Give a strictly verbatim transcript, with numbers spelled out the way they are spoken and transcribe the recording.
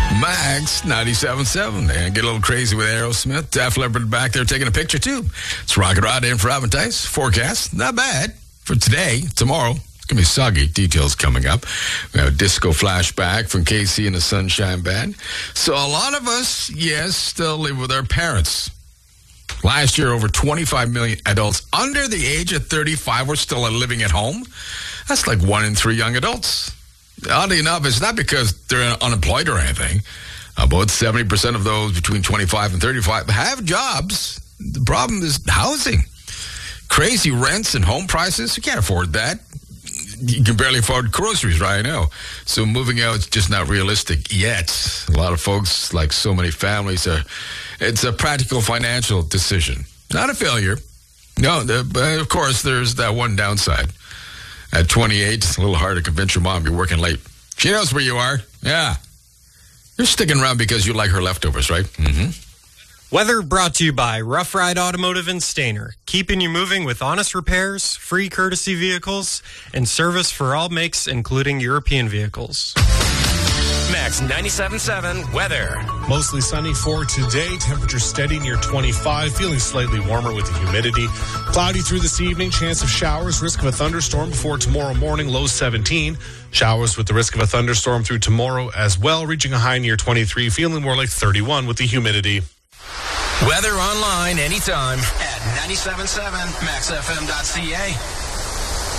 Max ninety-seven point seven. And get a little crazy with Aerosmith. Def Leppard back there taking a picture, too. It's Rocket Rod in for Robin Tice. Forecast, not bad for today. Tomorrow, it's going to be soggy. Details coming up. We have a disco flashback from K C and the Sunshine Band. So a lot of us, yes, still live with our parents. Last year, over twenty-five million adults under the age of thirty-five were still living at home. That's like one in three young adults. Oddly enough, it's not because they're unemployed or anything. About seventy percent of those between twenty-five and thirty-five have jobs. The problem is housing. Crazy rents and home prices. You can't afford that. You can barely afford groceries right now. So moving out is just not realistic yet. A lot of folks, like so many families, are. It's a practical financial decision. Not a failure. No, the, but of course, there's that one downside. At twenty-eight, it's a little hard to convince your mom you're working late. She knows where you are. Yeah. You're sticking around because you like her leftovers, right? Mm-hmm. Weather brought to you by Rough Ride Automotive and Stainer. Keeping you moving with honest repairs, free courtesy vehicles, and service for all makes, including European vehicles. Max ninety-seven point seven weather. Mostly sunny for today. Temperature steady near twenty-five. Feeling slightly warmer with the humidity. Cloudy through this evening. Chance of showers. Risk of a thunderstorm before tomorrow morning. Low seventeen. Showers with the risk of a thunderstorm through tomorrow as well. Reaching a high near twenty-three. Feeling more like thirty-one with the humidity. Weather online anytime at ninety-seven point seven max f m dot c a.